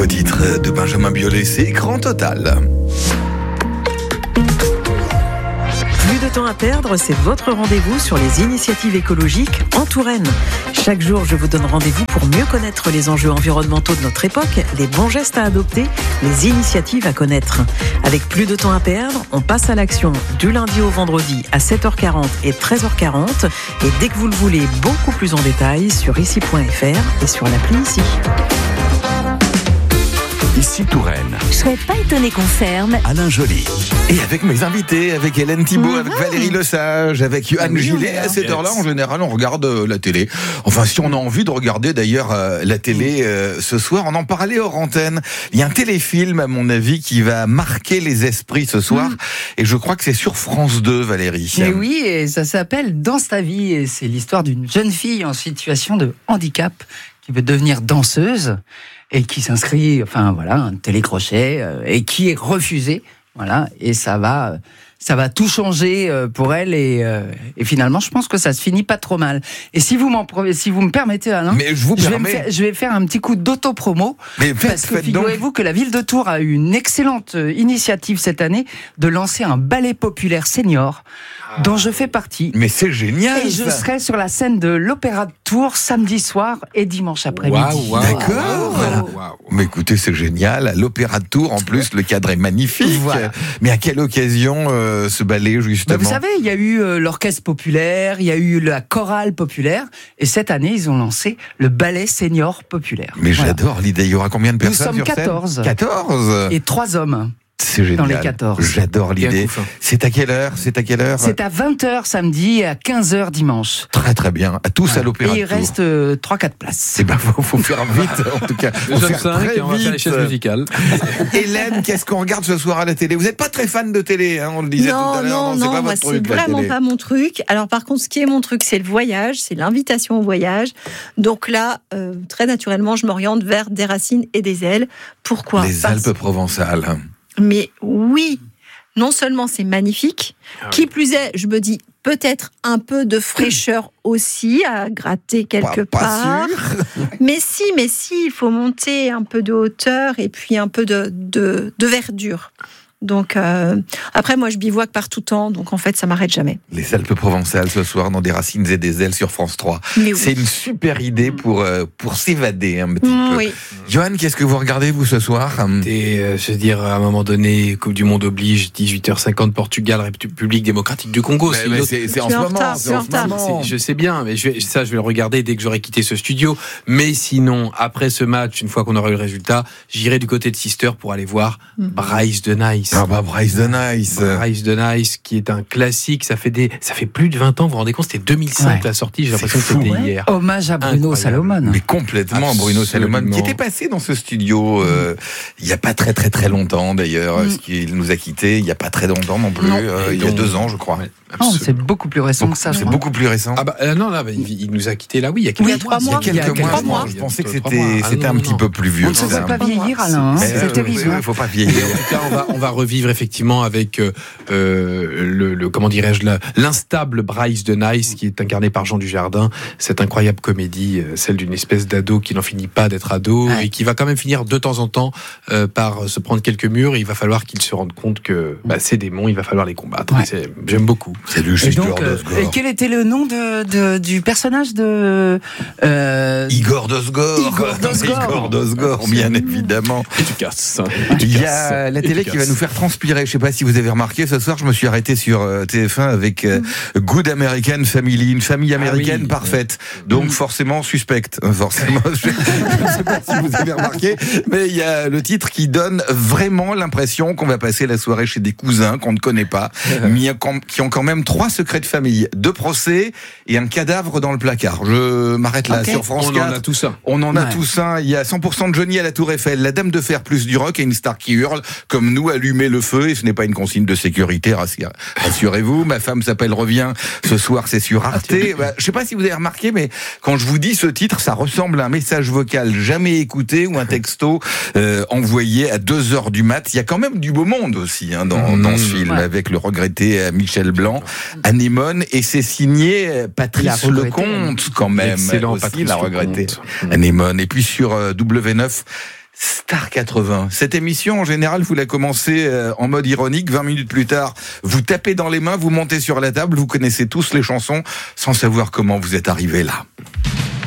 nouveau titre de Benjamin Biolay, c'est Grand Total. Plus de temps à perdre, c'est votre rendez-vous sur les initiatives écologiques en Touraine. Chaque jour, je vous donne rendez-vous pour mieux connaître les enjeux environnementaux de notre époque, les bons gestes à adopter, les initiatives à connaître. Avec plus de temps à perdre, on passe à l'action du lundi au vendredi à 7h40 et 13h40. Et dès que vous le voulez, beaucoup plus en détail sur ici.fr et sur l'appli Ici. Ici Touraine. Je serais pas étonné qu'on ferme. Alain Joly. Et avec mes invités, avec Hélène Thibault, avec Valérie Lesage, avec Yoann Gillet. À cette heure-là, en général, on regarde la télé. Enfin, si on a envie de regarder d'ailleurs la télé ce soir, on en parlait hors antenne. Il y a un téléfilm, à mon avis, qui va marquer les esprits ce soir. Et je crois que c'est sur France 2, Valérie. Et oui, et ça s'appelle Danse ta vie. Et c'est l'histoire d'une jeune fille en situation de handicap qui veut devenir danseuse et qui s'inscrit, un télécrochet, et qui est refusé. Voilà, et ça va tout changer pour elle et finalement, je pense que ça se finit pas trop mal. Et si vous me permettez, Alain, mais je vais faire un petit coup d'auto-promo, parce que figurez-vous que la ville de Tours a eu une excellente initiative cette année de lancer un ballet populaire senior dont je fais partie. Mais c'est génial. Et je serai sur la scène de l'Opéra de Tours samedi soir et dimanche après-midi. D'accord. Voilà. Mais écoutez, c'est génial. À l'Opéra de Tours, en plus, le cadre est magnifique. Voilà. Mais à quelle occasion ce ballet, justement? Vous savez, il y a eu l'orchestre populaire, il y a eu la chorale populaire, et cette année, ils ont lancé le ballet senior populaire. Mais j'adore l'idée. Il y aura combien de personnes sur scène? Nous sommes 14. 14 et 3 hommes. C'est génial. Dans les 14. J'adore l'idée. C'est à quelle heure? C'est à 20h samedi et à 15h dimanche. Très très bien. À tous à l'Opéra de Tours. Et il reste 3-4 places. Eh ben, faut faire vite, en tout cas. Nous sommes 5 et on va faire les chaises musicales. Hélène, qu'est-ce qu'on regarde ce soir à la télé? Vous n'êtes pas très fan de télé, hein, on le disait tout à l'heure. Non, moi c'est vraiment pas mon truc. Alors par contre, ce qui est mon truc, c'est le voyage, c'est l'invitation au voyage. Donc là, très naturellement, je m'oriente vers des racines et des ailes. Pourquoi? Les Alpes provençales. Mais oui, non seulement c'est magnifique, qui plus est, je me dis peut-être un peu de fraîcheur aussi à gratter quelque part. Mais si, il faut monter un peu de hauteur et puis un peu de verdure. Donc après, moi, je bivouaque par tout temps, donc en fait, ça m'arrête jamais. Les Alpes provençales ce soir dans des racines et des ailes sur France 3. C'est une super idée pour s'évader un petit peu. Yoann, qu'est-ce que vous regardez vous ce soir? Je veux dire, à un moment donné, Coupe du Monde oblige, 18h50, Portugal, République démocratique du Congo. C'est en ce moment. Je sais bien, mais je vais le regarder dès que j'aurai quitté ce studio. Mais sinon, après ce match, une fois qu'on aura eu le résultat, j'irai du côté de Sister pour aller voir Bryce de Nice. Bryce de Nice. Bryce de Nice, qui est un classique. Ça fait plus de 20 ans, vous vous rendez compte, c'était 2005 la sortie, j'ai l'impression que c'était hier. Hommage à Bruno Salomon. Mais complètement. Absolument. Bruno Salomon, qui était passé dans ce studio il n'y a pas très très très longtemps d'ailleurs, parce qu'il nous a quittés il n'y a pas très longtemps non plus, il y a 2 ans je crois. C'est beaucoup plus récent que ça. C'est beaucoup plus récent. Il nous a quittés là, il y a quelques mois. Il y a quelques mois. Je pensais que c'était un petit peu plus vieux. On ne se fait pas vieillir, Alain. C'est terrible. Il ne faut pas vieillir. En tout cas, on va revivre effectivement avec l'instable Bryce de Nice, qui est incarné par Jean Dujardin. Cette incroyable comédie, celle d'une espèce d'ado qui n'en finit pas d'être ado et qui va quand même finir de temps en temps par se prendre quelques murs. Et il va falloir qu'il se rende compte que ces démons, il va falloir les combattre. J'aime beaucoup. C'est lui, Igor Dosgor. Et quel était le nom du personnage de Igor Dosgor. Igor Dosgor, bien évidemment. Et tu casses. Il y a la télé qui va nous faire transpirer. Je ne sais pas si vous avez remarqué, ce soir, je me suis arrêté sur TF1 avec Good American Family, une famille américaine parfaite. Donc forcément suspecte. Forcément, je ne sais pas si vous avez remarqué, mais il y a le titre qui donne vraiment l'impression qu'on va passer la soirée chez des cousins qu'on ne connaît pas, mais qui ont quand même 3 secrets de famille, 2 procès et un cadavre dans le placard. Je m'arrête là sur France 4. On en a tout ça. On en a tout ça. Il y a 100% de Johnny à la Tour Eiffel, la Dame de Fer plus du rock et une star qui hurle comme nous, allumez le feu, et ce n'est pas une consigne de sécurité, rassurez-vous. Ma femme s'appelle Revient. Ce soir, c'est sur Arte. Je sais pas si vous avez remarqué, mais quand je vous dis ce titre, ça ressemble à un message vocal jamais écouté ou un texto envoyé à 2h du mat. Il y a quand même du beau monde aussi dans ce film, avec le regretté Michel Blanc, Anémone, et c'est signé Patrice Lecomte quand même. Excellent, aussi, Patrice l'a regretté. Anémone. Et puis sur W9, Star 80. Cette émission, en général, vous la commencez en mode ironique. 20 minutes plus tard, vous tapez dans les mains, vous montez sur la table, vous connaissez tous les chansons sans savoir comment vous êtes arrivé là.